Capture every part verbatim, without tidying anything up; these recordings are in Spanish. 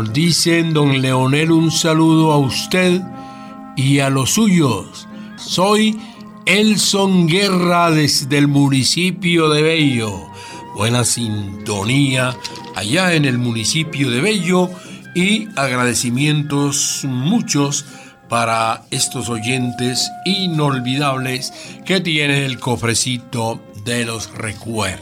Dicen, don Leonel, un saludo a usted y a los suyos. Soy Elson Guerra desde el municipio de Bello. Buena sintonía allá en el municipio de Bello y agradecimientos muchos para estos oyentes inolvidables que tiene el cofrecito de los recuerdos.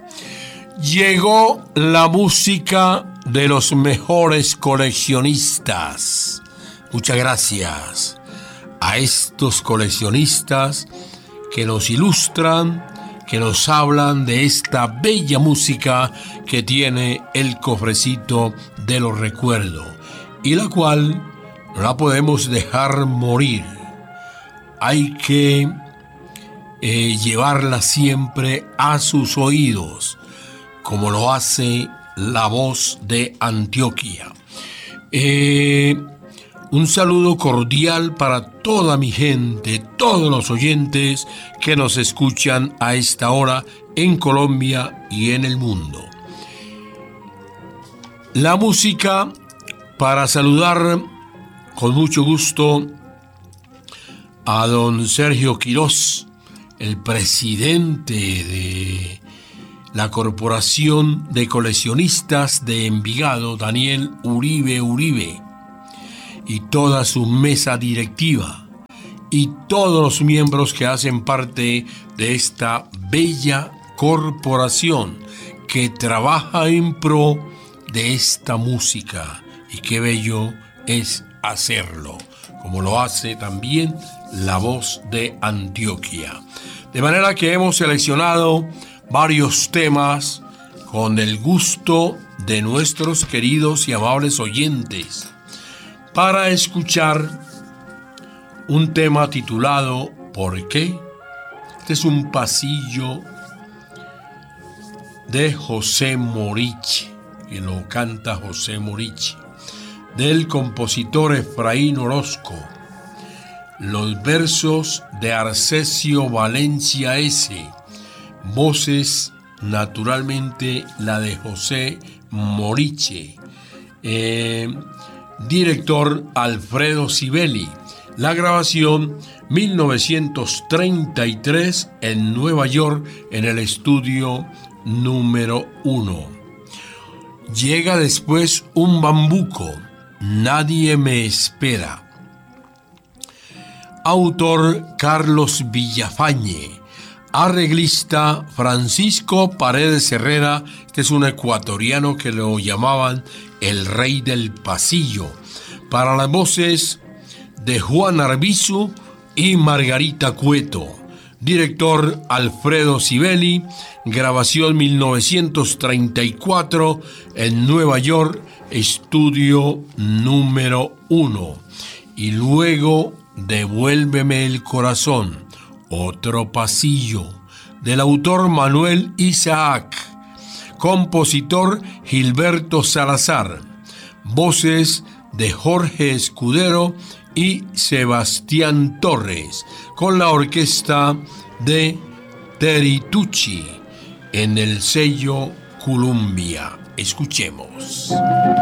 Llegó la música de los mejores coleccionistas. Muchas gracias a estos coleccionistas que nos ilustran, que nos hablan de esta bella música que tiene el cofrecito de los recuerdos y la cual no la podemos dejar morir. Hay que eh, llevarla siempre a sus oídos, como lo hace la voz de Antioquia. Eh, un saludo cordial para toda mi gente, todos los oyentes que nos escuchan a esta hora en Colombia y en el mundo. La música para saludar con mucho gusto a don Sergio Quirós, el presidente de la Corporación de Coleccionistas de Envigado, Daniel Uribe Uribe, y toda su mesa directiva, y todos los miembros que hacen parte de esta bella corporación que trabaja en pro de esta música, y qué bello es hacerlo, como lo hace también la voz de Antioquia. De manera que hemos seleccionado varios temas con el gusto de nuestros queridos y amables oyentes para escuchar un tema titulado ¿Por qué? Este es un pasillo de José Moriche, que lo canta José Moriche, del compositor Efraín Orozco, los versos de Arcesio Valencia S., voces naturalmente la de José Moriche, eh, director Alfredo Sibeli, la grabación mil novecientos treinta y tres en Nueva York en el estudio número uno. Llega después un bambuco, Nadie me espera. Autor Carlos Villafañe. Arreglista Francisco Paredes Herrera. Este es un ecuatoriano que lo llamaban el rey del pasillo. Para las voces de Juan Arbizu y Margarita Cueto. Director Alfredo Sibeli. Grabación mil novecientos treinta y cuatro en Nueva York, estudio número uno. Y luego Devuélveme el corazón, otro pasillo, del autor Manuel Isaac, compositor Gilberto Salazar, voces de Jorge Escudero y Sebastián Torres, con la orquesta de Terry Tucci en el sello Columbia. Escuchemos.